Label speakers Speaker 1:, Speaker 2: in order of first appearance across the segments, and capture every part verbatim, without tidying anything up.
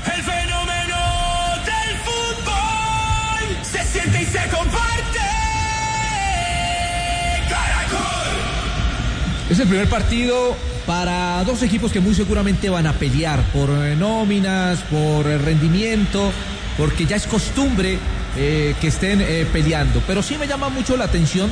Speaker 1: El fenómeno del fútbol se siente y se comparte. Caracol.
Speaker 2: Es el primer partido para dos equipos que muy seguramente van a pelear por eh, nóminas, por eh, rendimiento, porque ya es costumbre eh, que estén eh, peleando. Pero sí me llama mucho la atención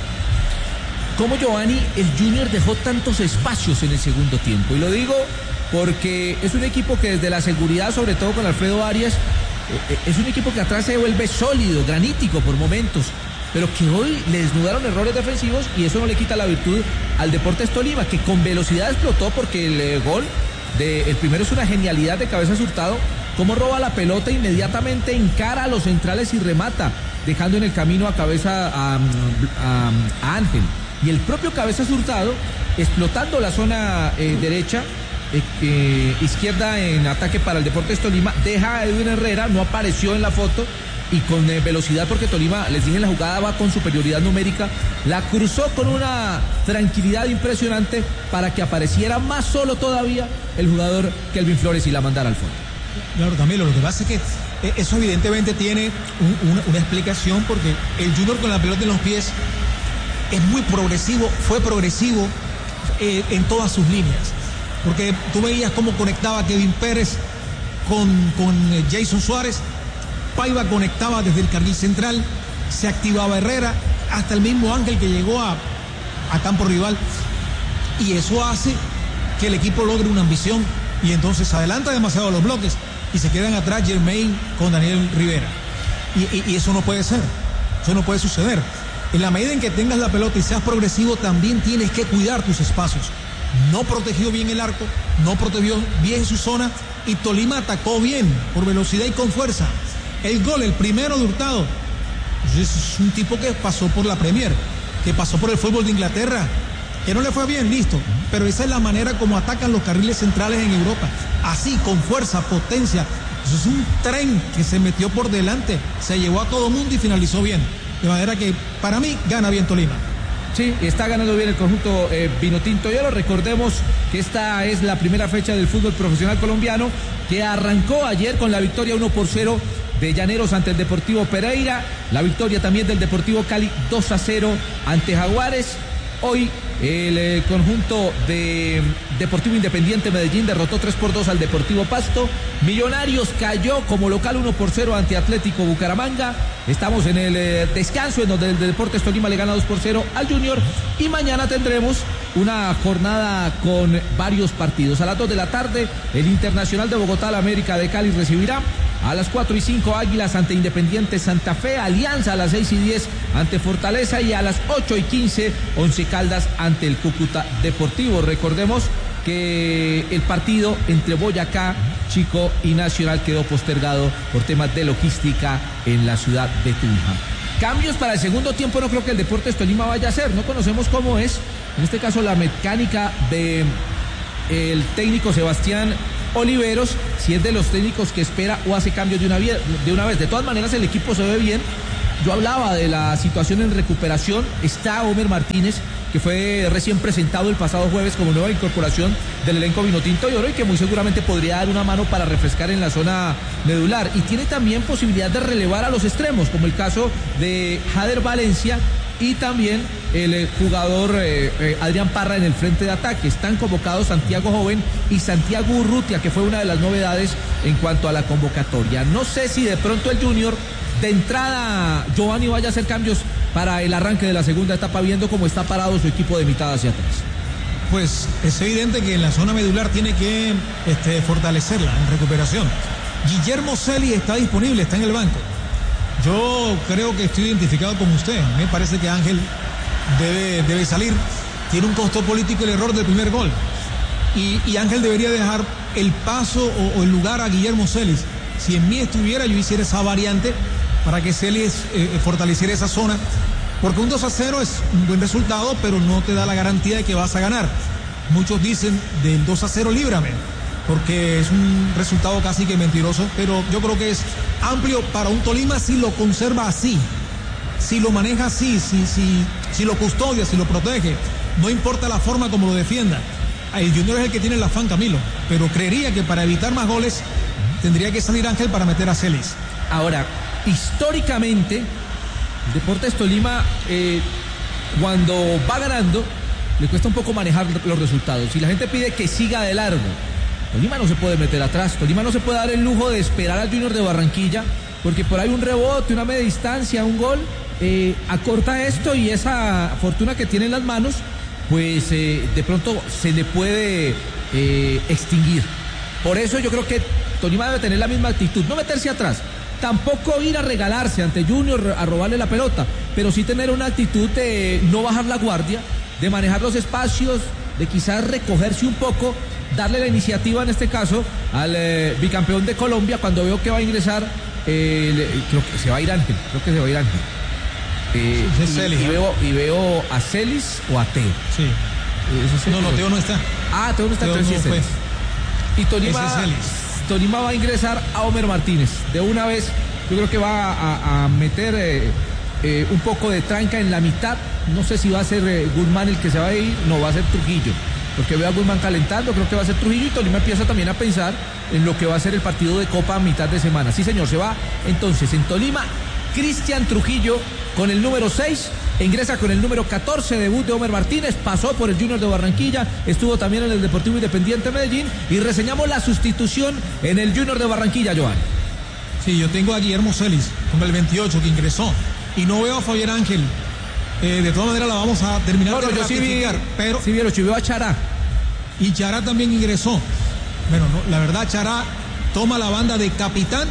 Speaker 2: cómo, Giovanni, el Junior dejó tantos espacios en el segundo tiempo. Y lo digo porque es un equipo que desde la seguridad, sobre todo con Alfredo Arias, eh, es un equipo que atrás se vuelve sólido, granítico por momentos, pero que hoy le desnudaron errores defensivos y eso no le quita la virtud al Deportes Tolima, que con velocidad explotó, porque el eh, gol de, el primero es una genialidad de Cabezas Hurtado, cómo roba la pelota, inmediatamente encara a los centrales y remata, dejando en el camino a cabeza a, a, a Ángel. Y el propio Cabezas Hurtado, explotando la zona eh, derecha, eh, eh, izquierda en ataque para el Deportes Tolima, deja a Edwin Herrera, no apareció en la foto, y con eh, velocidad, porque Tolima, les dije, en la jugada va con superioridad numérica, la cruzó con una tranquilidad impresionante para que apareciera más solo todavía el jugador Kelvin Flores y la mandara al fondo.
Speaker 3: Claro, Camilo, lo que pasa es que eso evidentemente tiene un, una, una explicación, porque el Junior con la pelota en los pies es muy progresivo, fue progresivo eh, en todas sus líneas, porque tú veías cómo conectaba Kevin Pérez con, con eh, Jason Suárez. Paiva conectaba desde el carril central, se activaba Herrera, hasta el mismo Ángel que llegó a, a campo rival, y eso hace que el equipo logre una ambición, y entonces adelanta demasiado los bloques y se quedan atrás Germain con Daniel Rivera, y, y, y eso no puede ser, eso no puede suceder. En la medida en que tengas la pelota y seas progresivo, también tienes que cuidar tus espacios. No protegió bien el arco, no protegió bien su zona, y Tolima atacó bien, por velocidad y con fuerza. El gol, el primero de Hurtado, es un tipo que pasó por la Premier, que pasó por el fútbol de Inglaterra, que no le fue bien, listo, pero esa es la manera como atacan los carriles centrales en Europa, así, con fuerza, potencia. Eso es un tren que se metió por delante, se llevó a todo mundo y finalizó bien, de manera que para mí gana bien Tolima.
Speaker 2: Sí, está ganando bien el conjunto eh, Vinotinto y Oro. Recordemos que esta es la primera fecha del fútbol profesional colombiano, que arrancó ayer con la victoria uno por cero de Llaneros ante el Deportivo Pereira, la victoria también del Deportivo Cali dos a cero ante Jaguares. Hoy el eh, conjunto de Deportivo Independiente Medellín derrotó tres por dos al Deportivo Pasto. Millonarios cayó como local uno por cero ante Atlético Bucaramanga. Estamos en el eh, descanso, en donde el Deportes Tolima le gana dos por cero al Junior, y mañana tendremos una jornada con varios partidos. A las dos de la tarde el Internacional de Bogotá, la América de Cali, recibirá. A las cuatro y cinco Águilas ante Independiente Santa Fe, Alianza a las seis y diez ante Fortaleza, y a las ocho y quince Once Caldas ante el Cúcuta Deportivo. Recordemos que el partido entre Boyacá, Chico y Nacional quedó postergado por temas de logística en la ciudad de Tunja. Cambios para el segundo tiempo no creo que el Deportes Tolima vaya a hacer, no conocemos cómo es, en este caso, la mecánica de el técnico Sebastián Oliveros, si es de los técnicos que espera o hace cambios de una, vía, de una vez. De todas maneras, el equipo se ve bien. Yo hablaba de la situación en recuperación. Está Homer Martínez, que fue recién presentado el pasado jueves como nueva incorporación del elenco Vinotinto y Oro, y que muy seguramente podría dar una mano para refrescar en la zona medular. Y tiene también posibilidad de relevar a los extremos, como el caso de Jader Valencia y también el jugador eh, eh, Adrián Parra en el frente de ataque. Están convocados Santiago Joven y Santiago Urrutia, que fue una de las novedades en cuanto a la convocatoria. No sé si de pronto el Junior, de entrada, Giovanni, vaya a hacer cambios para el arranque de la segunda etapa, viendo cómo está parado su equipo de mitad hacia atrás.
Speaker 3: Pues es evidente que en la zona medular tiene que este, fortalecerla en recuperación. Guillermo Celi está disponible, está en el banco. Yo creo que estoy identificado con usted. Me parece que Ángel debe, debe salir. Tiene un costo político el error del primer gol. Y, y Ángel debería dejar el paso o, o el lugar a Guillermo Celis. Si en mí estuviera, yo hiciera esa variante para que Celis eh, fortaleciera esa zona. Porque un dos a cero es un buen resultado, pero no te da la garantía de que vas a ganar. Muchos dicen del dos a cero líbrame, porque es un resultado casi que mentiroso, pero yo creo que es amplio para un Tolima si lo conserva así, si lo maneja así, si, si, si lo custodia, si lo protege, no importa la forma como lo defienda. El Junior es el que tiene el afán, Camilo, pero creería que para evitar más goles tendría que salir Ángel para meter a Celis.
Speaker 2: Ahora, históricamente, Deportes Tolima, eh, cuando va ganando, le cuesta un poco manejar los resultados. Y la gente pide que siga de largo. Tolima no se puede meter atrás. Tolima no se puede dar el lujo de esperar al Junior de Barranquilla, porque por ahí un rebote, una media distancia, un gol, eh, acorta esto y esa fortuna que tiene en las manos, pues eh, de pronto se le puede eh, extinguir. Por eso yo creo que Tolima debe tener la misma actitud, no meterse atrás, tampoco ir a regalarse ante Junior a robarle la pelota, pero sí tener una actitud de no bajar la guardia, de manejar los espacios, de quizás recogerse un poco, darle la iniciativa en este caso al eh, bicampeón de Colombia. Cuando veo que va a ingresar, eh, le, creo que se va a ir Ángel, creo que se va a ir Ángel. Eh,
Speaker 3: sí,
Speaker 2: y,
Speaker 3: Celis,
Speaker 2: y, veo, y veo a Celis o a Teo.
Speaker 3: Sí.
Speaker 2: Eh,
Speaker 3: no, no, Teo no está.
Speaker 2: Ah, Teo no está,
Speaker 3: Teo
Speaker 2: entonces
Speaker 3: no
Speaker 2: sí es Celis. Y Tolima, Tolima va a ingresar a Homer Martínez. De una vez, yo creo que va a, a meter eh, eh, un poco de tranca en la mitad. No sé si va a ser eh, Guzmán el que se va a ir, no, va a ser Trujillo. Porque veo a Guzmán calentando, creo que va a ser Trujillo, y Tolima empieza también a pensar en lo que va a ser el partido de Copa a mitad de semana. Sí, señor, se va entonces en Tolima Cristian Trujillo con el número seis, ingresa con el número catorce, debut de Homer Martínez, pasó por el Junior de Barranquilla, estuvo también en el Deportivo Independiente Medellín, y reseñamos la sustitución en el Junior de Barranquilla, Joan.
Speaker 3: Sí, yo tengo a Guillermo Celis con el veintiocho que ingresó, y no veo a Fabián Ángel. Eh, de todas maneras la vamos a terminar
Speaker 2: no, no,
Speaker 3: de
Speaker 2: yo
Speaker 3: ratificar,
Speaker 2: sí vi,
Speaker 3: pero
Speaker 2: sí vi, lo veo a Chará.
Speaker 3: Y Chará también ingresó. Bueno, no, la verdad, Chará toma la banda de capitán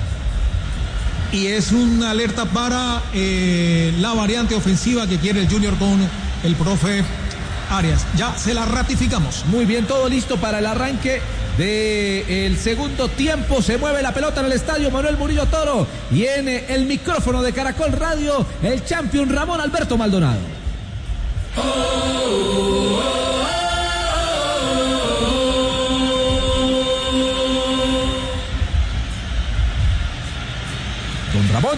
Speaker 3: y es una alerta para eh, la variante ofensiva que quiere el Junior con el profe Arias. Ya se la ratificamos.
Speaker 2: Muy bien, todo listo para el arranque del segundo tiempo. Se mueve la pelota en el estadio Manuel Murillo Toro y en el micrófono de Caracol Radio, el champion Ramón Alberto Maldonado. Oh, oh, oh. Don Ramón.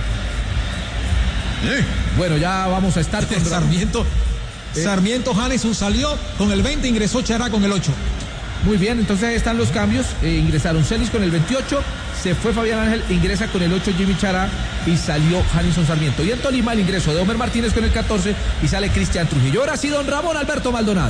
Speaker 3: ¿Eh?
Speaker 2: Bueno, ya vamos a estar con
Speaker 3: Sarmiento. Eh. Sarmiento Hanison salió con el veinte, ingresó Chará con el ocho.
Speaker 2: Muy bien, entonces ahí están los cambios. Eh, ingresaron Celis con el veintiocho, se fue Fabián Ángel, ingresa con el ocho Jimmy Chará y salió Hanison Sarmiento. Y en Tolima el ingreso de Homer Martínez con el catorce y sale Cristian Trujillo. Ahora sí, don Ramón Alberto Maldonado.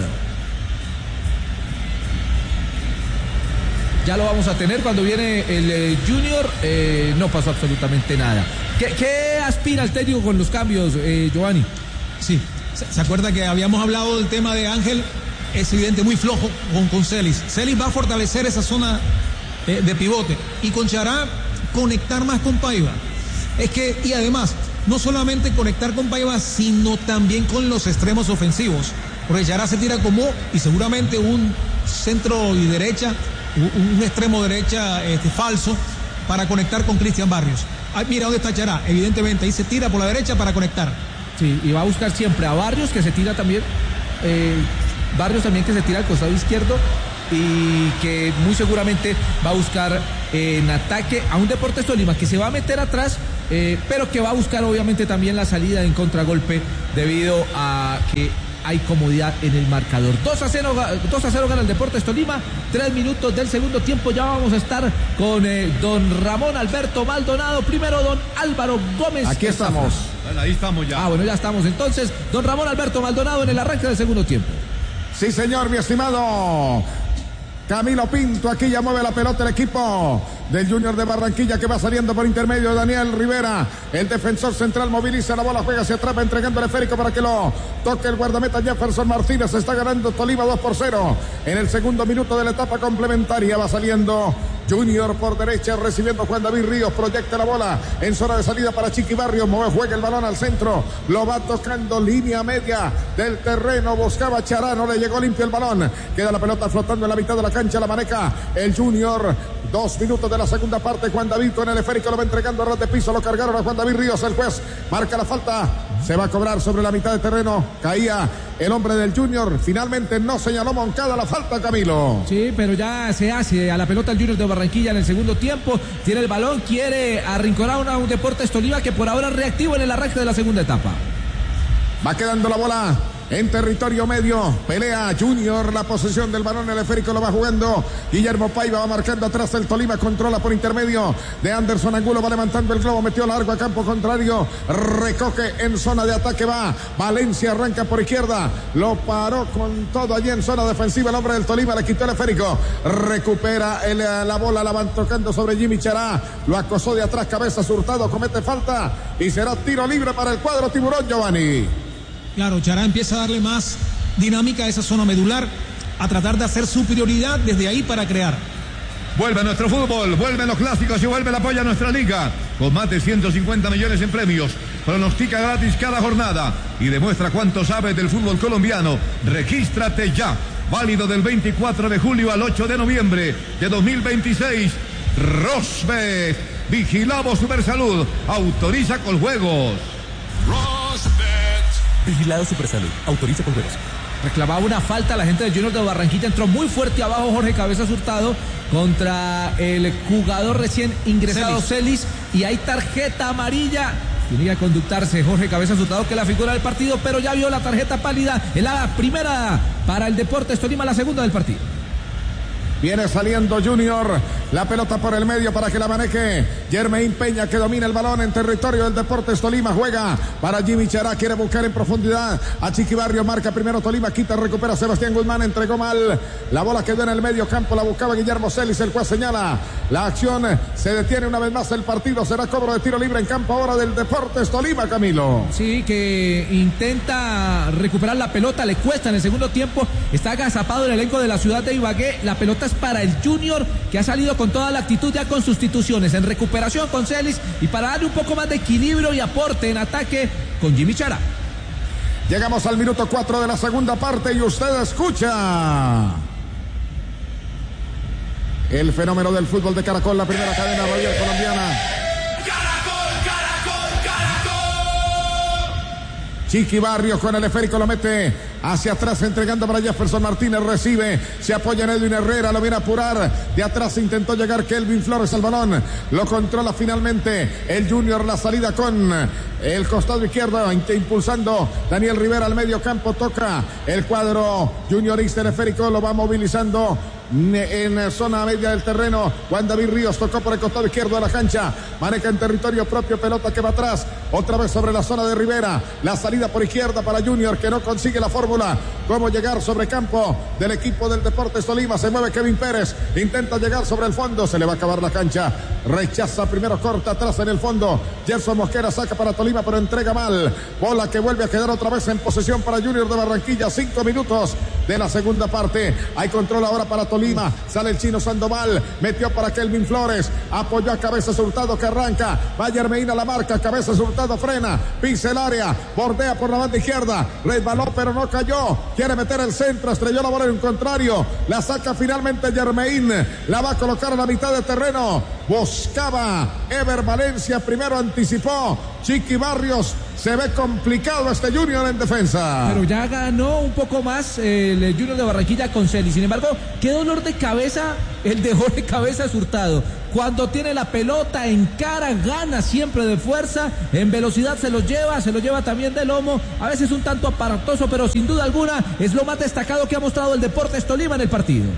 Speaker 2: Ya lo vamos a tener cuando viene el eh, Junior. Eh, no pasó absolutamente nada. ¿Qué, qué aspira el técnico con los cambios, eh, Giovanni?
Speaker 3: Sí, ¿Se, ¿se acuerda que habíamos hablado del tema de Ángel? Es evidente, muy flojo con, con Celis. Celis va a fortalecer esa zona eh, de pivote. Y con Chará, conectar más con Paiva. Es que, y además, no solamente conectar con Paiva, sino también con los extremos ofensivos. Porque Chará se tira como, y seguramente un centro y derecha, un, un extremo derecha este, falso, para conectar con Cristian Barrios. Ay, mira dónde está Chará. Evidentemente, ahí se tira por la derecha para conectar.
Speaker 2: Sí, y va a buscar siempre a Barrios, que se tira también. Eh, Barrios también que se tira al costado izquierdo y que muy seguramente va a buscar eh, en ataque a un Deportes Tolima que se va a meter atrás, eh, pero que va a buscar obviamente también la salida en contragolpe debido a que hay comodidad en el marcador. dos a cero gana el Deportes Tolima, tres minutos del segundo tiempo. Ya vamos a estar con eh, don Ramón Alberto Maldonado. Primero don Álvaro Gómez.
Speaker 4: Aquí estamos.
Speaker 5: Bueno, ahí estamos ya.
Speaker 2: Ah, bueno, ya estamos entonces. Don Ramón Alberto Maldonado en el arranque del segundo tiempo.
Speaker 4: Sí, señor, mi estimado Camilo Pinto. Aquí ya mueve la pelota el equipo del Junior de Barranquilla, que va saliendo por intermedio de Daniel Rivera. El defensor central moviliza la bola, juega hacia atrás, entregando el esférico para que lo toque el guardameta Jefferson Martínez. Está ganando Tolima dos por cero. En el segundo minuto de la etapa complementaria va saliendo Junior por derecha, recibiendo Juan David Ríos, proyecta la bola en zona de salida para Chiqui Barrios, mueve, juega el balón al centro, lo va tocando línea media del terreno, buscaba Chará, no le llegó limpio el balón, queda la pelota flotando en la mitad de la cancha, la maneja el Junior. Dos minutos de la segunda parte, Juan David con el esférico, lo va entregando a ras de piso, lo cargaron a Juan David Ríos, el juez marca la falta, se va a cobrar sobre la mitad de terreno, caía el hombre del Junior, finalmente no señaló Moncada la falta, Camilo.
Speaker 2: Sí, pero ya se hace a la pelota el Junior de Barranquilla en el segundo tiempo, tiene el balón, quiere arrinconar a un Deportes Tolima que por ahora es reactivo en el arranque de la segunda etapa.
Speaker 4: Va quedando la bola en territorio medio. Pelea Junior la posesión del balón. El esférico lo va jugando Guillermo Paiva, va marcando atrás el Tolima. Controla por intermedio de Anderson Angulo. Va levantando el globo, metió largo a campo contrario. Recoge en zona de ataque. Va Valencia, arranca por izquierda. Lo paró con todo allí en zona defensiva. El hombre del Tolima le quitó el esférico. Recupera el, la bola. La van tocando sobre Jimmy Chará. Lo acosó de atrás. Cabeza Hurtado. Comete falta. Y será tiro libre para el cuadro tiburón, Giovanni.
Speaker 3: Claro, Chará empieza a darle más dinámica a esa zona medular, a tratar de hacer superioridad desde ahí para crear.
Speaker 5: Vuelve nuestro fútbol, vuelven los clásicos y vuelve el apoyo a nuestra liga. Con más de ciento cincuenta millones en premios. Pronostica gratis cada jornada y demuestra cuánto sabes del fútbol colombiano. Regístrate ya. Válido del veinticuatro de julio al ocho de noviembre de dos mil veintiséis. Rosbet. Vigilamos Supersalud. Autoriza con juegos.
Speaker 1: Rosbet.
Speaker 6: Vigilado Supersalud. Autoriza con juegos.
Speaker 2: Reclamaba una falta, la gente del Junior de Barranquilla entró muy fuerte abajo Jorge Cabezas Hurtado contra el jugador recién ingresado Celis, y hay tarjeta amarilla. Tiene que conductarse Jorge Cabezas Hurtado, que es la figura del partido, pero ya vio la tarjeta pálida en la primera para el Deportes Tolima, la segunda del partido.
Speaker 4: Viene saliendo Junior, la pelota por el medio para que la maneje Jermaine Peña, que domina el balón en territorio del Deportes Tolima. Juega para Jimmy Chará, quiere buscar en profundidad a Chiqui Barrio, marca primero Tolima, quita, recupera Sebastián Guzmán, entregó mal, la bola quedó en el medio campo, la buscaba Guillermo Celis, el cual señala la acción, se detiene una vez más el partido, será cobro de tiro libre en campo ahora del Deportes Tolima, Camilo.
Speaker 2: Sí, que intenta recuperar la pelota, le cuesta en el segundo tiempo, está agazapado el elenco de la ciudad de Ibagué, la pelota es para el Junior, que ha salido con toda la actitud ya con sustituciones, en recuperación con Celis, y para darle un poco más de equilibrio y aporte en ataque con Jimmy Chará.
Speaker 4: Llegamos al minuto cuatro de la segunda parte y usted escucha el fenómeno del fútbol de Caracol, la primera cadena radial colombiana. Chiqui Barrios con el esférico lo mete hacia atrás, entregando para Jefferson Martínez, recibe, se apoya en Edwin Herrera, lo viene a apurar, de atrás intentó llegar Kelvin Flores al balón, lo controla finalmente el Junior, la salida con el costado izquierdo, impulsando Daniel Rivera al medio campo, toca el cuadro juniorista, el esférico lo va movilizando en zona media del terreno. Juan David Ríos tocó por el costado izquierdo de la cancha, maneja en territorio propio, pelota que va atrás, otra vez sobre la zona de Rivera, la salida por izquierda para Junior, que no consigue la fórmula, cómo llegar sobre campo del equipo del Deportes Tolima. Se mueve Kevin Pérez, intenta llegar sobre el fondo, se le va a acabar la cancha, rechaza, primero corta atrás en el fondo, Gerson Mosquera saca para Tolima, pero entrega mal, bola que vuelve a quedar otra vez en posesión para Junior de Barranquilla. Cinco minutos de la segunda parte, hay control ahora para Tolima, sale el chino Sandoval, metió para Kelvin Flores, apoyó a Cabezas Hurtado, que arranca, va Jermaine a la marca, Cabezas Hurtado frena, pisa el área, bordea por la banda izquierda, resbaló pero no cayó, quiere meter el centro, estrelló la bola en un contrario, la saca finalmente Jermaine, la va a colocar a la mitad de terreno, buscaba Ever Valencia, primero anticipó Chiqui Barrios, se ve complicado este Junior en defensa.
Speaker 2: Pero ya ganó un poco más el Junior de Barranquilla con Celis. Sin embargo, qué dolor de cabeza el de Jorge Cabezas Hurtado. Cuando tiene la pelota en cara, gana siempre de fuerza, en velocidad se lo lleva, se lo lleva también de lomo, a veces un tanto aparatoso, pero sin duda alguna es lo más destacado que ha mostrado el Deportes Tolima en el partido.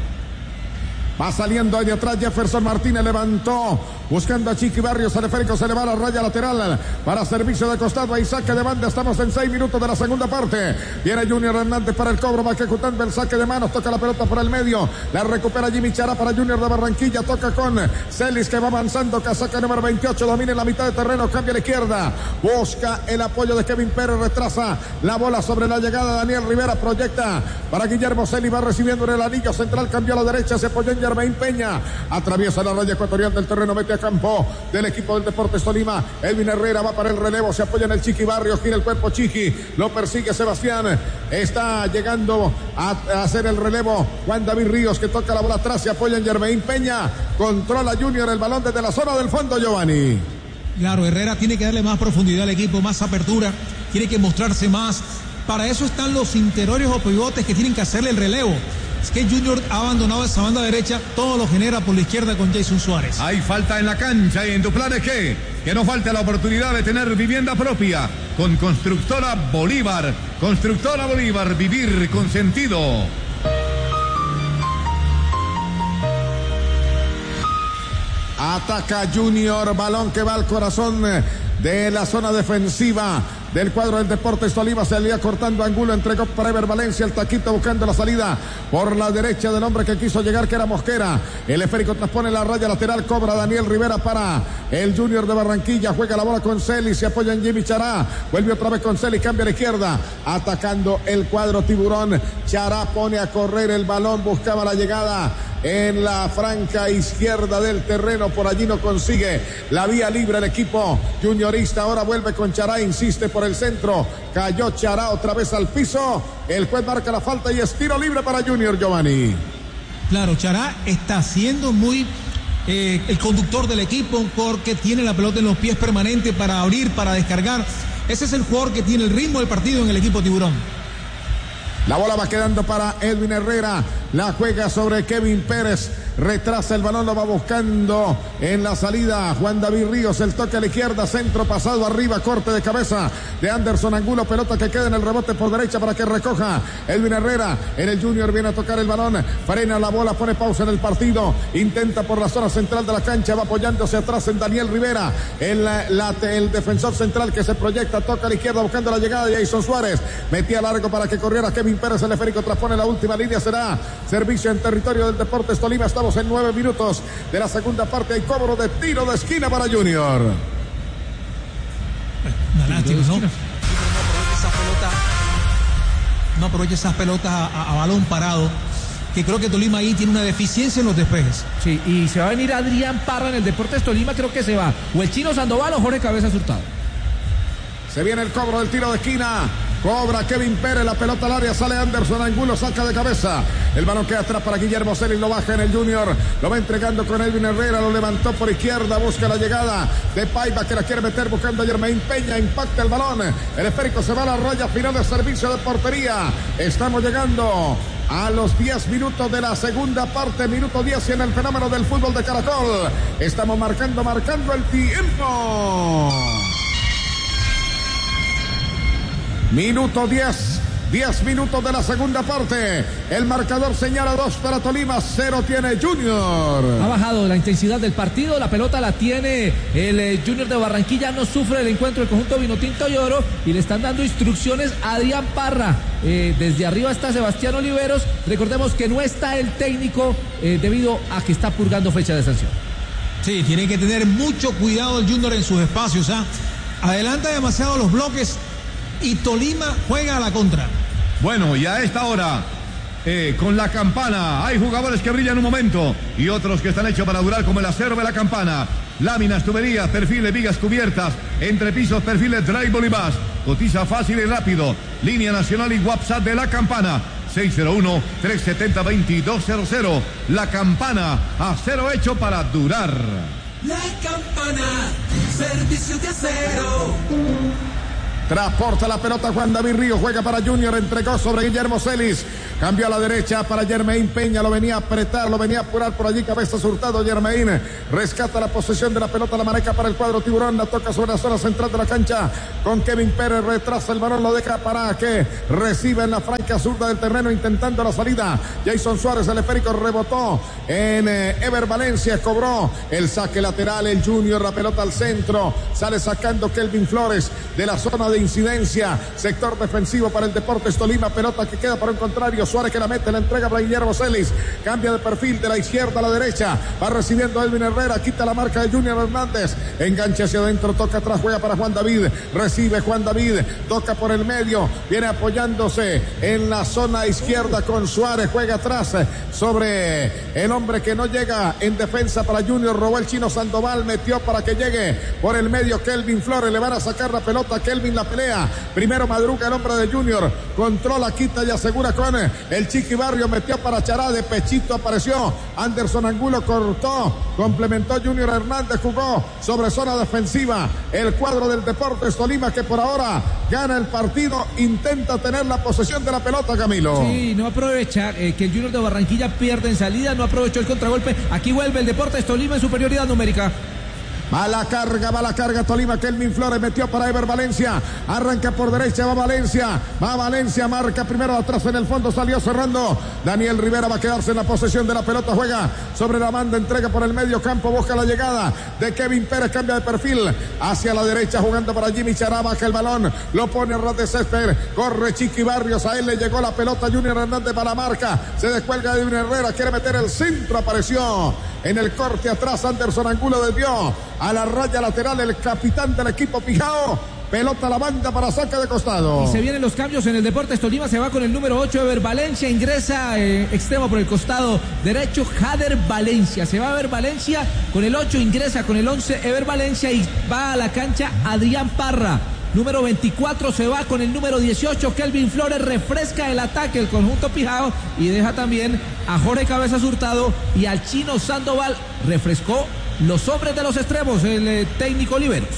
Speaker 4: Va saliendo ahí de atrás Jefferson Martínez, levantó, buscando a Chiqui Barrios, el esférico se le va a la raya lateral para servicio de costado, ahí saque de banda, estamos en seis minutos de la segunda parte, viene Junior Hernández para el cobro, va ejecutando el saque de manos, toca la pelota por el medio, la recupera Jimmy Chará para Junior de Barranquilla, toca con Celis, que va avanzando, casaca número veintiocho, domina en la mitad de terreno, cambia a la izquierda, busca el apoyo de Kevin Pérez, retrasa la bola sobre la llegada de Daniel Rivera, proyecta para Guillermo Celis, va recibiendo en el anillo central, cambió a la derecha, se apoyó en Jermaine Peña, atraviesa la raya ecuatorial del terreno, mete a campo del equipo del Deportes Tolima, Elvin Herrera va para el relevo, se apoya en el Chiqui Barrios, gira el cuerpo Chiqui, lo persigue Sebastián, está llegando a, a hacer el relevo Juan David Ríos, que toca la bola atrás, se apoya en Jermaine Peña, controla Junior el balón desde la zona del fondo, Giovanni.
Speaker 3: Claro, Herrera tiene que darle más profundidad al equipo, más apertura, tiene que mostrarse más, para eso están los interiores o pivotes que tienen que hacerle el relevo. Es que Junior ha abandonado esa banda derecha, todo lo genera por la izquierda con Jason Suárez.
Speaker 5: Hay falta en la cancha y en tu plan es que, que no falte la oportunidad de tener vivienda propia con Constructora Bolívar. Constructora Bolívar, vivir con sentido.
Speaker 4: Ataca Junior, balón que va al corazón de la zona defensiva del cuadro del Deportes Tolima. Se le iba cortando Angulo, entregó para Ever Valencia, el taquito buscando la salida por la derecha del hombre que quiso llegar, que era Mosquera. El esférico transpone la raya lateral, cobra Daniel Rivera para el Junior de Barranquilla, juega la bola con Celis, se apoya en Jimmy Chará, vuelve otra vez con Celis, cambia a la izquierda, atacando el cuadro tiburón. Chará pone a correr el balón, buscaba la llegada en la franja izquierda del terreno, por allí no consigue la vía libre el equipo juniorista. Ahora vuelve con Chará, insiste por el centro, cayó Chará otra vez al piso, el juez marca la falta y es tiro libre para Junior, Giovanni.
Speaker 3: Claro, Chará está siendo muy eh, el conductor del equipo porque tiene la pelota en los pies permanente para abrir, para descargar. Ese es el jugador que tiene el ritmo del partido en el equipo tiburón.
Speaker 4: La bola va quedando para Edwin Herrera, la juega sobre Kevin Pérez, retrasa el balón, lo va buscando en la salida Juan David Ríos, el toque a la izquierda, centro pasado arriba, corte de cabeza de Anderson Angulo, pelota que queda en el rebote por derecha para que recoja Edwin Herrera. En el Junior viene a tocar el balón, frena la bola, pone pausa en el partido, intenta por la zona central de la cancha, va apoyándose atrás en Daniel Rivera, el, la, el defensor central que se proyecta, toca a la izquierda buscando la llegada de Jason Suárez, metía largo para que corriera Kevin Pérez, el esférico transpone la última línea, será servicio en territorio del Deportes Tolima. Estamos en nueve minutos de la segunda parte, hay cobro de tiro de esquina para Junior.
Speaker 3: Una lástima, ¿no? No aprovecha esas pelotas, no aprovecha esas pelotas a, a, a balón parado, que creo que Tolima ahí tiene una deficiencia en los despejes.
Speaker 2: Sí, y se va a venir Adrián Parra en el Deportes Tolima, creo que se va o el Chino Sandoval o Jorge Cabezas Hurtado.
Speaker 4: Se viene el cobro del tiro de esquina. Cobra Kevin Pérez, la pelota al área, sale Anderson Angulo, saca de cabeza. El balón queda atrás para Guillermo Celis, lo baja en el Junior. Lo va entregando con Edwin Herrera, lo levantó por izquierda, busca la llegada de Paiva que la quiere meter buscando a Germain Peña, impacta el balón. El esférico se va a la raya final de servicio de portería. Estamos llegando a los diez minutos de la segunda parte, minuto diez en el fenómeno del fútbol de Caracol. Estamos marcando, marcando el tiempo. Minuto diez, diez minutos de la segunda parte. El marcador señala dos para Tolima, cero tiene Junior.
Speaker 2: Ha bajado la intensidad del partido, la pelota la tiene el eh, Junior de Barranquilla, no sufre el encuentro del conjunto Vinotinto y Oro y le están dando instrucciones a Adrián Parra. Eh, desde arriba está Sebastián Oliveros, recordemos que no está el técnico eh, debido a que está purgando fecha de sanción.
Speaker 3: Sí, tiene que tener mucho cuidado el Junior en sus espacios, ¿ah? Adelanta demasiado los bloques y Tolima juega a la contra.
Speaker 5: Bueno, y a esta hora, eh, con la campana, hay jugadores que brillan un momento y otros que están hechos para durar, como el acero de la campana. Láminas, tuberías, perfiles, vigas cubiertas, entrepisos, perfiles, drywall y más. Cotiza fácil y rápido. Línea nacional y WhatsApp de la campana. seis cero uno, tres siete cero, dos dos cero cero. La campana, acero hecho para durar.
Speaker 1: La campana, servicio de acero.
Speaker 4: Transporta la pelota Juan David Ríos, juega para Junior, entregó sobre Guillermo Celis, cambió a la derecha para Germain Peña, lo venía a apretar, lo venía a apurar por allí, Cabezas Hurtado. Germain rescata la posesión de la pelota, la maneja para el cuadro tiburón, la toca sobre la zona central de la cancha con Kevin Pérez, retrasa el balón, lo deja para que reciba en la franca zurda del terreno, intentando la salida. Jason Suárez, el esférico rebotó en eh, Ever Valencia, cobró el saque lateral, el Junior, la pelota al centro, sale sacando Kelvin Flores de la zona de incidencia, sector defensivo para el Deportes Tolima, pelota que queda para un contrario, Suárez que la mete, la entrega para Guillermo Celis, cambia de perfil de la izquierda a la derecha, va recibiendo Edwin Herrera, quita la marca de Junior Hernández, engancha hacia adentro, toca atrás, juega para Juan David, recibe Juan David, toca por el medio, viene apoyándose en la zona izquierda con Suárez, juega atrás sobre el hombre que no llega en defensa para Junior, robó el Chino Sandoval, metió para que llegue por el medio Kelvin Flores, le van a sacar la pelota, Kelvin la pelea. Primero madruga el hombre de Junior, controla, quita y asegura con el Chiqui Barrio, metió para Chará, de pechito apareció Anderson Angulo, cortó, complementó Junior Hernández, jugó sobre zona defensiva el cuadro del Deportes Tolima, que por ahora gana el partido, intenta tener la posesión de la pelota, Camilo.
Speaker 2: Sí, no aprovecha eh, que el Junior de Barranquilla pierde en salida, no aprovechó el contragolpe. Aquí vuelve el Deportes Tolima en superioridad numérica.
Speaker 4: Va la carga, va la carga Tolima. Kelvin Flores metió para Ever Valencia. Arranca por derecha, va Valencia. Va Valencia, marca primero atrás en el fondo, salió cerrando. Daniel Rivera va a quedarse en la posesión de la pelota. Juega sobre la banda, entrega por el medio campo, busca la llegada de Kevin Pérez, cambia de perfil hacia la derecha, jugando para Jimmy Chará, baja el balón, lo pone a ras de césped, corre Chiqui Barrios, a él le llegó la pelota, Junior Hernández para la marca, se descuelga de Junior Herrera, quiere meter el centro, apareció en el corte atrás, Anderson Angulo desvió a la raya lateral el capitán del equipo Pijao. Pelota a la banda para saque de costado.
Speaker 2: Y se vienen los cambios en el Deportes Tolima. Se va con el número ocho, Ever Valencia. Ingresa eh, extremo por el costado derecho, Jader Valencia. Se va a Ever Valencia con el ocho. Ingresa con el once, Ever Valencia. Y va a la cancha Adrián Parra. Número veinticuatro se va con el número dieciocho, Kelvin Flores. Refresca el ataque el conjunto Pijao y deja también a Jorge Cabezas Hurtado y al Chino Sandoval. Refrescó los hombres de los extremos, el eh, técnico Oliveros.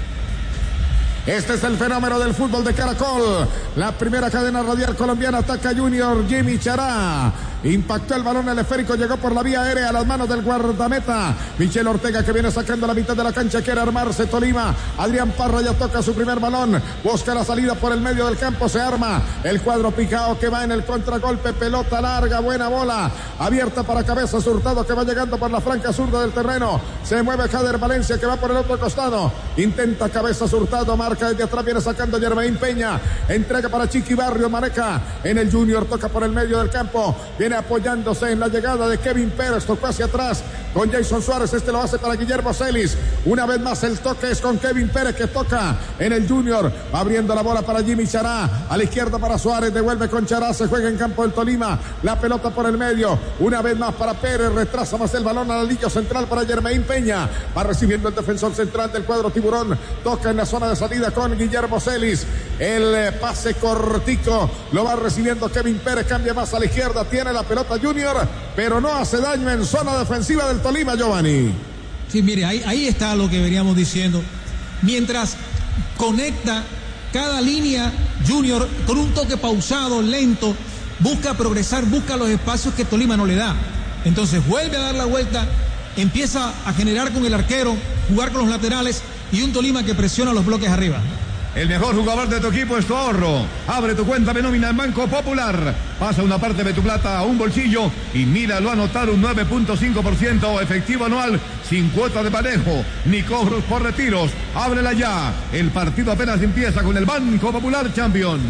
Speaker 4: Este es el fenómeno del fútbol de Caracol. La primera cadena radial colombiana, ataca Junior, Jimmy Chará. Impactó el balón, el esférico llegó por la vía aérea a las manos del guardameta Michel Ortega, que viene sacando la mitad de la cancha, quiere armarse Tolima. Adrián Parra ya toca su primer balón, busca la salida por el medio del campo, se arma el cuadro Pijao, que va en el contragolpe, pelota larga, buena bola, abierta para Cabezas Hurtado, que va llegando por la franca zurda del terreno. Se mueve Jader Valencia, que va por el otro costado, intenta Cabezas Hurtado, marca desde atrás, viene sacando Germain Peña, entrega para Chiqui Barrio, maneja en el Junior, toca por el medio del campo, viene apoyándose en la llegada de Kevin Pérez, tocó hacia atrás con Jason Suárez, este lo hace para Guillermo Celis, una vez más el toque es con Kevin Pérez, que toca en el Junior, abriendo la bola para Jimmy Chará, a la izquierda para Suárez, devuelve con Chará, se juega en campo del Tolima, la pelota por el medio, una vez más para Pérez, retrasa más el balón al anillo central para Germain Peña, va recibiendo el defensor central del cuadro Tiburón, toca en la zona de salida con Guillermo Celis, el pase cortico, lo va recibiendo Kevin Pérez, cambia más a la izquierda, tiene la pelota Junior, pero no hace daño en zona defensiva del Tolima, Giovanni.
Speaker 3: Sí, mire, ahí, ahí está lo que veníamos diciendo. Mientras conecta cada línea, Junior, con un toque pausado, lento, busca progresar, busca los espacios que Tolima no le da. Entonces vuelve a dar la vuelta, empieza a generar con el arquero, jugar con los laterales y un Tolima que presiona los bloques arriba.
Speaker 5: El mejor jugador de tu equipo es tu ahorro. Abre tu cuenta de nómina en Banco Popular. Pasa una parte de tu plata a un bolsillo y míralo anotar un nueve punto cinco por ciento efectivo anual sin cuota de manejo ni cobros por retiros. Ábrela ya. El partido apenas empieza con el Banco Popular Champion.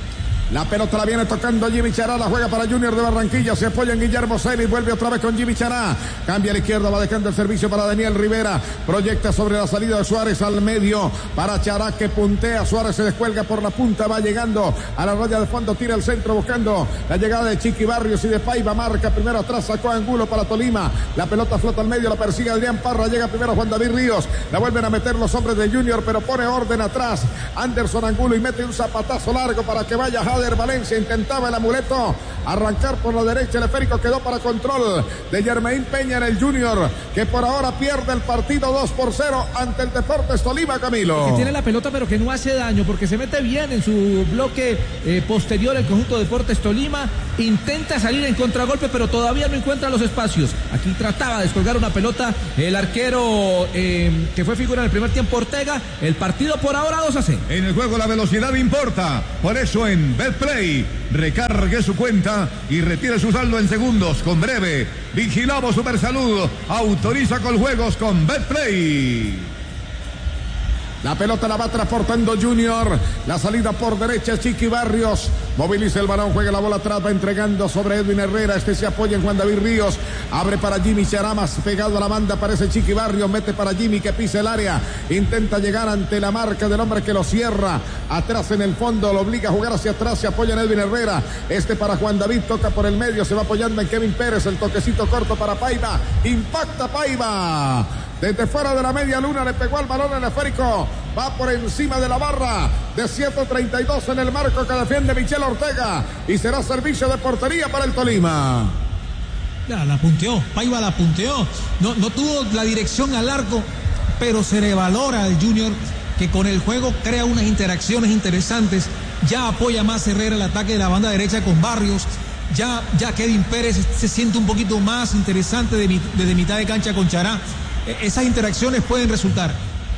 Speaker 4: La pelota la viene tocando Jimmy Chará, la juega para Junior de Barranquilla, se apoya en Guillermo Celis, vuelve otra vez con Jimmy Chará, cambia a la izquierda, va dejando el servicio para Daniel Rivera, proyecta sobre la salida de Suárez al medio, para Chará que puntea, Suárez se descuelga por la punta, va llegando a la raya de fondo, tira el centro buscando la llegada de Chiqui Barrios y de Paiva, marca primero atrás, sacó a Angulo para Tolima, la pelota flota al medio, la persigue Adrián Parra, llega primero Juan David Ríos, la vuelven a meter los hombres de Junior, pero pone orden atrás, Anderson Angulo y mete un zapatazo largo para que vaya Jader Valencia, intentaba el amuleto arrancar por la derecha, el esférico quedó para control de Germain Peña en el Junior, que por ahora pierde el partido dos por cero ante el Deportes Tolima, Camilo.
Speaker 2: Que tiene la pelota pero que no hace daño porque se mete bien en su bloque eh, posterior el conjunto de Deportes Tolima, intenta salir en contragolpe pero todavía no encuentra los espacios. Aquí trataba de descolgar una pelota el arquero eh, que fue figura en el primer tiempo, Ortega. El partido por ahora dos a cero.
Speaker 5: En el juego la velocidad importa, por eso en Betplay recargue su cuenta y retire su saldo en segundos con Breve. Vigilamos Supersalud, autoriza con juegos con Betplay.
Speaker 4: La pelota la va transportando Junior. La salida por derecha, Chiqui Barrios. Moviliza el balón, juega la bola atrás, va entregando sobre Edwin Herrera. Este se apoya en Juan David Ríos. Abre para Jimmy Charamas, pegado a la banda, aparece Chiqui Barrios. Mete para Jimmy que pisa el área. Intenta llegar ante la marca del hombre que lo cierra. Atrás en el fondo, lo obliga a jugar hacia atrás. Se apoya en Edwin Herrera. Este para Juan David, toca por el medio. Se va apoyando en Kevin Pérez. El toquecito corto para Paiva. Impacta Paiva. Desde fuera de la media luna le pegó al balón el esférico. Va por encima de la barra de ciento treinta y dos en el marco que defiende Michel Ortega. Y será servicio de portería para el Tolima.
Speaker 3: Ya, la punteó, Paiva la punteó. No, no tuvo la dirección al arco, pero se le valora al Junior que con el juego crea unas interacciones interesantes. Ya apoya más Herrera el ataque de la banda derecha con Barrios. Ya, ya Kevin Pérez se siente un poquito más interesante de, desde mitad de cancha con Chará. Esas interacciones pueden resultar.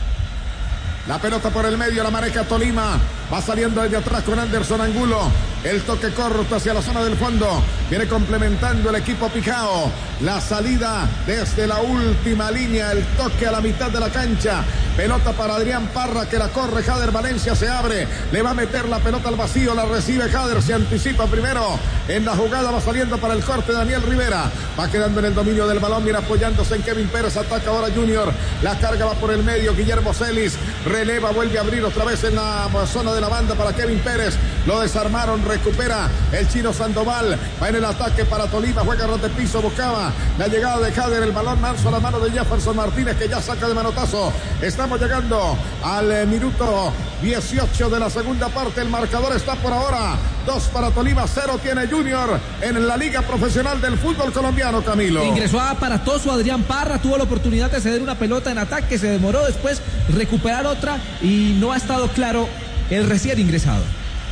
Speaker 4: La pelota por el medio, la maneja Tolima. Va saliendo desde atrás con Anderson Angulo. El toque corto hacia la zona del fondo. Viene complementando el equipo Pijao. La salida desde la última línea. El toque a la mitad de la cancha. Pelota para Adrián Parra que la corre. Jader Valencia se abre. Le va a meter la pelota al vacío. La recibe Jader. Se anticipa primero. En la jugada va saliendo para el corte Daniel Rivera. Va quedando en el dominio del balón. Mira apoyándose en Kevin Pérez. Ataca ahora Junior. La carga va por el medio. Guillermo Celis releva. Vuelve a abrir otra vez en la zona de la banda para Kevin Pérez. Lo desarmaron. Recupera el chino Sandoval. Va en el ataque para Tolima. Juega ras de piso. Buscaba la llegada de Jader. El balón manso a la mano de Jefferson Martínez que ya saca de manotazo. Estamos llegando al eh, minuto dieciocho de la segunda parte. El marcador está por ahora dos para Tolima, cero tiene Junior en la Liga Profesional del Fútbol Colombiano, Camilo.
Speaker 2: Ingresó a aparatoso Adrián Parra, tuvo la oportunidad de ceder una pelota en ataque, se demoró después recuperar otra y no ha estado claro el recién ingresado.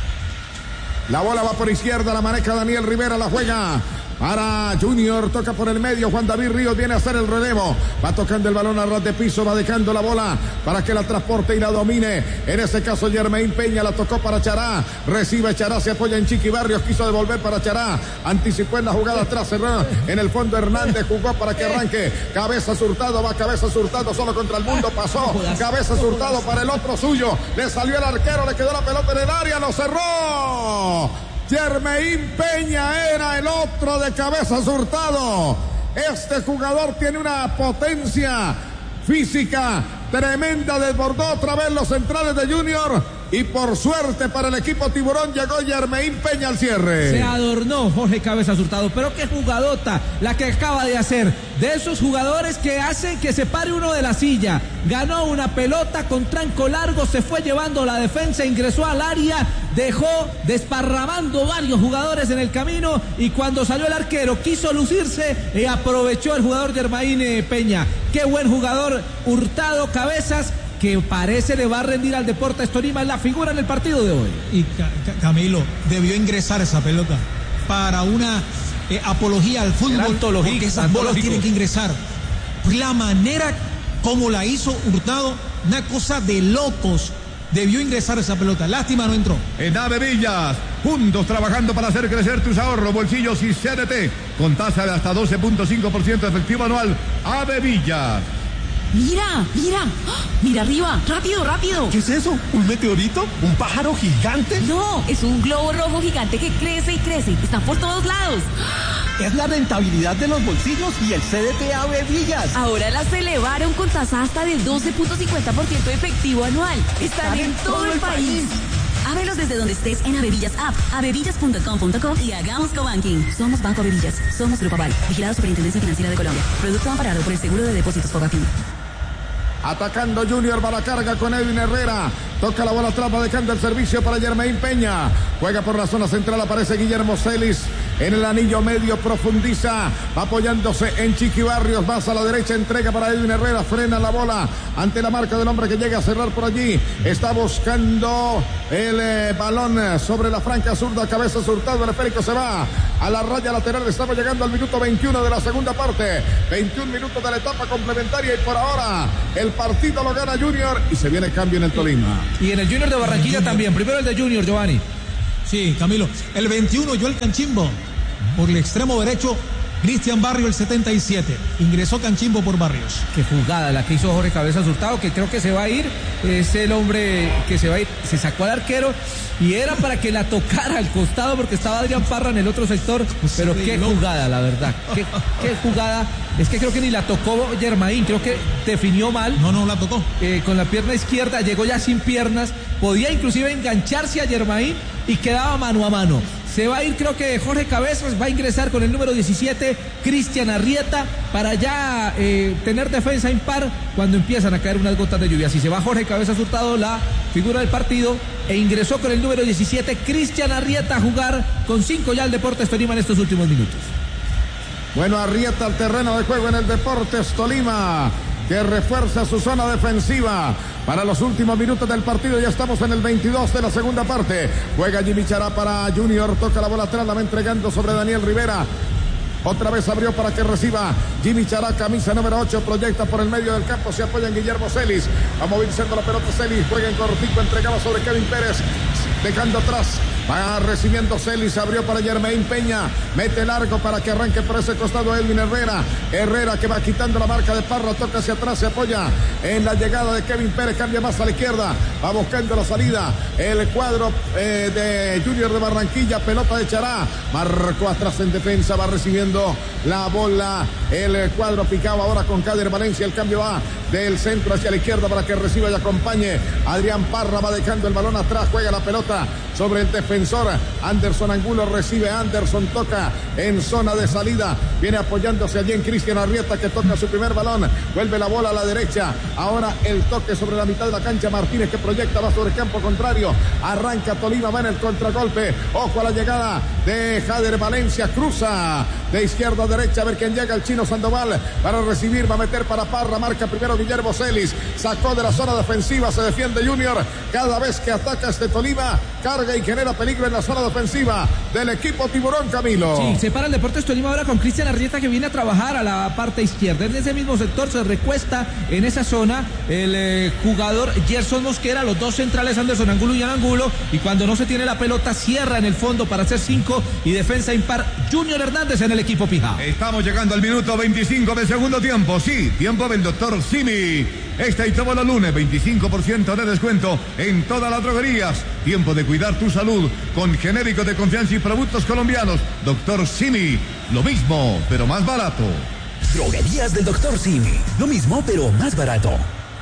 Speaker 4: La bola va por izquierda, la maneja Daniel Rivera, la juega para Junior, toca por el medio, Juan David Ríos viene a hacer el relevo, va tocando el balón a ras de piso, va dejando la bola para que la transporte y la domine, en este caso Jermaine Peña, la tocó para Chará, recibe Chará, se apoya en Chiqui Barrios, quiso devolver para Chará, anticipó en la jugada atrás, cerró en el fondo Hernández, jugó para que arranque, Cabeza Hurtado, va Cabeza Hurtado solo contra el mundo, pasó, Cabeza Hurtado para el otro suyo, le salió el arquero, le quedó la pelota en el área, lo cerró. Jermaine Peña era el otro de Cabezas Hurtado. Este jugador tiene una potencia física tremenda, desbordó otra vez los centrales de Junior y por suerte para el equipo Tiburón llegó Jermaine Peña al cierre.
Speaker 2: Se adornó Jorge Cabezas Hurtado, pero qué jugadota la que acaba de hacer, de esos jugadores que hacen que se pare uno de la silla. Ganó una pelota con tranco largo, se fue llevando la defensa, ingresó al área, dejó desparramando varios jugadores en el camino y cuando salió el arquero quiso lucirse y aprovechó el jugador Jermaine Peña. Qué buen jugador Hurtado Cabezas, que parece le va a rendir al Deportes Tolima, en la figura en el partido de hoy.
Speaker 3: Y Camilo, debió ingresar esa pelota para una eh, apología al fútbol, porque esas bolas tienen que ingresar. La manera como la hizo Hurtado, una cosa de locos. Debió ingresar esa pelota, lástima no entró.
Speaker 5: En Ave Villas, juntos trabajando para hacer crecer tus ahorros, bolsillos y C D T, con tasa de hasta doce punto cinco por ciento efectivo anual. Ave Villas.
Speaker 7: Mira, mira, mira arriba, rápido, rápido.
Speaker 6: ¿Qué es eso? ¿Un meteorito? ¿Un pájaro gigante?
Speaker 7: No, es un globo rojo gigante que crece y crece, está por todos lados.
Speaker 6: Es la rentabilidad de los bolsillos y el C D T Ave Villas.
Speaker 7: Ahora las elevaron con tasa hasta del doce punto cincuenta por ciento efectivo anual. Están en todo el país. Ábrelos desde donde estés en Avevillas App, avevillas punto com punto co y hagamos cobanking. Somos Banco Avevillas, somos Grupo Aval, vigilado Superintendencia Financiera de Colombia. Producto amparado por el Seguro de Depósitos Fogafín.
Speaker 4: Atacando Junior, va la carga con Edwin Herrera. Toca la bola atrás, va dejando el servicio para Jermaine Peña. Juega por la zona central, aparece Guillermo Celis. En el anillo medio profundiza, va apoyándose en Chiqui Barrios. Más a la derecha, entrega para Edwin Herrera. Frena la bola ante la marca del hombre que llega a cerrar por allí. Está buscando el eh, balón sobre la franca zurda. Cabeza Hurtado, el esférico se va a la raya lateral. Estamos llegando al minuto veintiuno de la segunda parte. veintiún minutos de la etapa complementaria y por ahora el partido lo gana Junior y se viene cambio en el Tolima.
Speaker 2: Y en el Junior de Barranquilla también. Primero el de Junior, Giovanni.
Speaker 3: Sí, Camilo. El veintiuno, Joel Canchimbo. Por el extremo derecho, Cristian Barrio, el setenta y siete. Ingresó Canchimbo por Barrios.
Speaker 2: Qué jugada la que hizo Jorge Cabezas Hurtado, que creo que se va a ir. Es el hombre que se va a ir. Se sacó al arquero y era para que la tocara al costado porque estaba Adrián Parra en el otro sector. Pero qué jugada, la verdad. Qué, qué jugada. Es que creo que ni la tocó Jermaine, creo que definió mal.
Speaker 3: No, no la tocó.
Speaker 2: Eh, con la pierna izquierda, llegó ya sin piernas. Podía inclusive engancharse a Jermaine y quedaba mano a mano. Se va a ir, creo que Jorge Cabezas, va a ingresar con el número diecisiete, Cristian Arrieta, para ya eh, tener defensa impar cuando empiezan a caer unas gotas de lluvia. Si se va Jorge Cabezas Hurtado, la figura del partido, e ingresó con el número diecisiete, Cristian Arrieta, a jugar con cinco ya el Deportes Tolima en estos últimos minutos.
Speaker 4: Bueno, Arrieta al terreno de juego en el Deportes Tolima, que refuerza su zona defensiva para los últimos minutos del partido. Ya estamos en el veintidós de la segunda parte. Juega Jimmy Chará para Junior, toca la bola atrás, la va entregando sobre Daniel Rivera. Otra vez abrió para que reciba Jimmy Chará, camisa número ocho, proyecta por el medio del campo, se apoya en Guillermo Celis, va movilizando la pelota Celis, juega en cortico, entregaba sobre Kevin Pérez, dejando atrás, va recibiendo Celis, abrió para Yermain Peña, mete largo para que arranque por ese costado Edwin Herrera, Herrera que va quitando la marca de Parra, toca hacia atrás, se apoya en la llegada de Kevin Pérez, cambia más a la izquierda, va buscando la salida, el cuadro eh, de Junior de Barranquilla, pelota de Chará, marcó atrás en defensa, va recibiendo la bola, el cuadro picado ahora con Cader Valencia, el cambio va del centro hacia la izquierda para que reciba y acompañe Adrián Parra, va dejando el balón atrás, juega la pelota sobre el defensor, Anderson Angulo recibe, Anderson toca en zona de salida, viene apoyándose allí en Cristian Arrieta que toca su primer balón, vuelve la bola a la derecha, ahora el toque sobre la mitad de la cancha, Martínez que proyecta, va sobre el campo contrario, arranca Tolima, va en el contragolpe, ojo a la llegada de Jader Valencia, cruza de izquierda a derecha, a ver quién llega, el chino Sandoval para recibir, va a meter para Parra, marca primero Guillermo Celis, sacó de la zona defensiva, se defiende Junior, cada vez que ataca este Tolima, carga y genera peligro en la zona defensiva del equipo Tiburón, Camilo.
Speaker 2: Sí, se para el Deportes Tolima ahora con Cristian Arrieta que viene a trabajar a la parte izquierda, en ese mismo sector se recuesta en esa zona el eh, jugador Gerson Mosquera, los dos centrales Anderson Angulo y Angulo, y cuando no se tiene la pelota cierra en el fondo para hacer cinco y defensa impar Junior Hernández en el equipo Pijao.
Speaker 5: Estamos llegando al minuto veinticinco del segundo tiempo, sí, tiempo del doctor Simi. Este y todos los lunes, veinticinco por ciento de descuento en todas las droguerías. Tiempo de cuidar tu salud con genéricos de confianza y productos colombianos. doctor Simi, lo mismo, pero más barato.
Speaker 8: Droguerías del doctor Simi, lo mismo, pero más barato.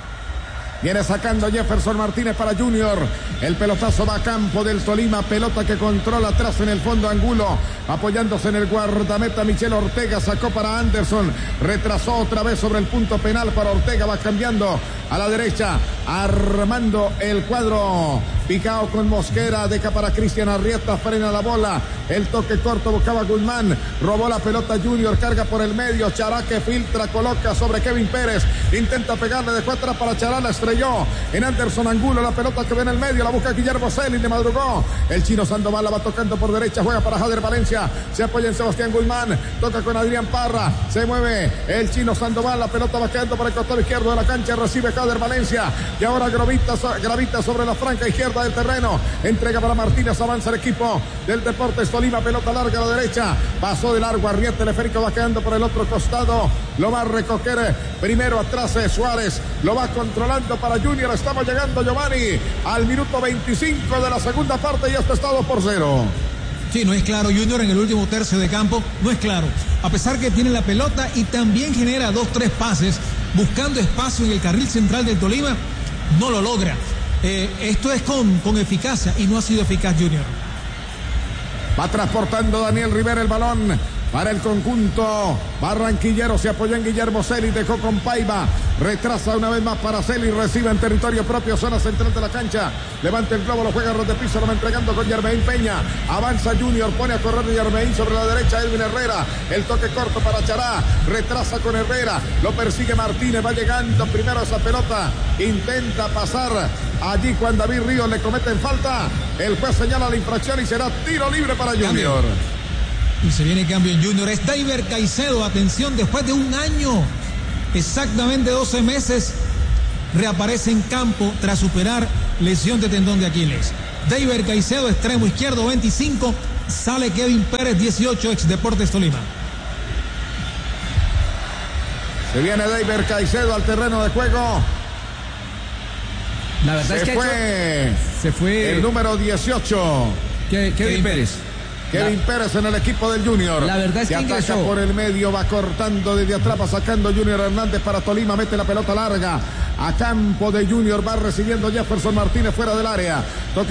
Speaker 4: Viene sacando Jefferson Martínez para Junior. El pelotazo va a campo del Tolima. Pelota que controla atrás en el fondo Angulo. Apoyándose en el guardameta Michel Ortega. Sacó para Anderson. Retrasó otra vez sobre el punto penal para Ortega. Va cambiando a la derecha. Armando el cuadro. Picao con Mosquera. Deja para Cristian Arrieta. Frena la bola. El toque corto buscaba Guzmán. Robó la pelota Junior. Carga por el medio. Chará que filtra. Coloca sobre Kevin Pérez. Intenta pegarle de cuatro para Chará. La estrelló en Anderson Angulo. La pelota que ve en el medio. La busca Guillermo Celis. Le madrugó. El chino Sandoval la va tocando por derecha. Juega para Jader Valencia. Se apoya en Sebastián Guzmán. Toca con Adrián Parra. Se mueve el chino Sandoval. La pelota va quedando para el costado izquierdo de la cancha. Recibe Jader Valencia. Y ahora gravita, gravita sobre la franca izquierda del terreno. Entrega para Martínez. Avanza el equipo del Deportes Tolima. Pelota larga a la derecha. Pasó de largo. Arrieta Teleférico va quedando por el otro costado. Lo va a recoger primero atrás de Suárez. Lo va controlando para Junior. Estamos llegando, Giovanni, al minuto veinticinco de la segunda parte y esto está dos por cero.
Speaker 3: Sí, no es claro Junior en el último tercio de campo, no es claro. A pesar que tiene la pelota y también genera dos, tres pases, buscando espacio en el carril central del Tolima, no lo logra. Eh, esto es con, con eficacia y no ha sido eficaz Junior.
Speaker 4: Va transportando Daniel Rivera el balón para el conjunto barranquillero. Se apoyó en Guillermo Celis, dejó con Paiva, retrasa una vez más para Celis, recibe en territorio propio, zona central de la cancha, levanta el globo, lo juega ros de piso, lo va entregando con Yermain Peña, avanza Junior, pone a correr Yermain sobre la derecha, Edwin Herrera, el toque corto para Chará, retrasa con Herrera, lo persigue Martínez, va llegando primero esa pelota, intenta pasar allí Juan David Ríos, le cometen falta, el juez señala la infracción y será tiro libre para Junior.
Speaker 3: Y se viene cambio en Junior. Es Deiber Caicedo, atención, después de un año, exactamente doce meses, reaparece en campo tras superar lesión de tendón de Aquiles. Deiber Caicedo, extremo izquierdo, veinticinco, sale Kevin Pérez, dieciocho, ex Deportes Tolima.
Speaker 4: Se viene Deiber Caicedo al terreno de juego.
Speaker 2: La verdad
Speaker 4: se
Speaker 2: es que
Speaker 4: fue,
Speaker 2: hecho, se fue
Speaker 4: el número dieciocho.
Speaker 2: Kevin, Kevin Pérez.
Speaker 4: Kevin la, Pérez en el equipo del Junior.
Speaker 2: La verdad es
Speaker 4: que
Speaker 2: que
Speaker 4: ataca
Speaker 2: ingresó
Speaker 4: por el medio, va cortando desde atrás, va sacando Junior Hernández para Tolima, mete la pelota larga a campo de Junior, va recibiendo Jefferson Martínez fuera del área. Toca